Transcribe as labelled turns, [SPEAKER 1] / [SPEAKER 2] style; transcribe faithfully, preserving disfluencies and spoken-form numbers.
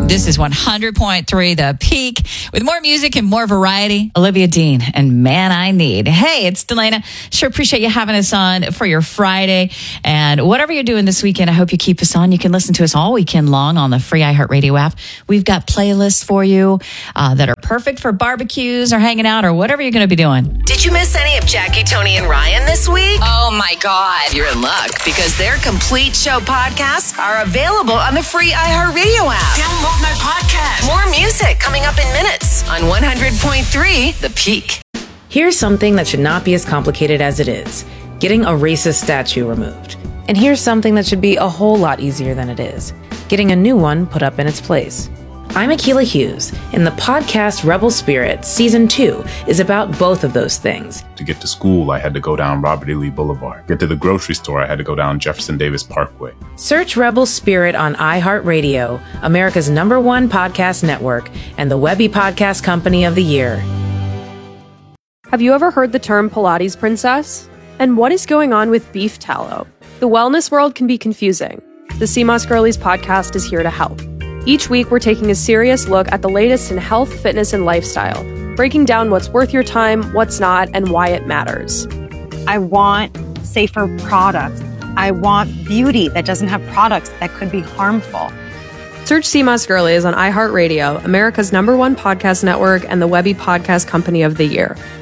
[SPEAKER 1] This is one hundred point three The Peak with more music and more variety. Olivia Dean and Man I Need. Hey, it's Delana. Sure appreciate you having us on for your Friday. And whatever you're doing this weekend, I hope you keep us on. You can listen to us all weekend long on the free iHeartRadio app. We've got playlists for you uh, that are perfect for barbecues or hanging out or whatever you're going to be doing.
[SPEAKER 2] Did you miss any of Jackie, Tony, and Ryan this week?
[SPEAKER 3] Oh my God.
[SPEAKER 2] You're in luck because their complete show podcasts are available on the free iHeartRadio app.
[SPEAKER 3] Download my podcast.
[SPEAKER 2] More music coming up in minutes on one hundred point three The Peak.
[SPEAKER 4] Here's something that should not be as complicated as it is. Getting a racist statue removed. And here's something that should be a whole lot easier than it is. Getting a new one put up in its place. I'm Akilah Hughes, and the podcast Rebel Spirit Season two is about both of those things.
[SPEAKER 5] To get to school, I had to go down Robert E. Lee Boulevard. Get to the grocery store, I had to go down Jefferson Davis Parkway.
[SPEAKER 4] Search Rebel Spirit on iHeartRadio, America's number one podcast network, and the Webby Podcast Company of the Year.
[SPEAKER 6] Have you ever heard the term Pilates princess? And what is going on with beef tallow? The wellness world can be confusing. The C M O S Girlies podcast is here to help. Each week, we're taking a serious look at the latest in health, fitness, and lifestyle, breaking down what's worth your time, what's not, and why it matters.
[SPEAKER 7] I want safer products. I want beauty that doesn't have products that could be harmful.
[SPEAKER 6] Search C M O S Girlies on iHeartRadio, America's number one podcast network, and the Webby Podcast Company of the Year.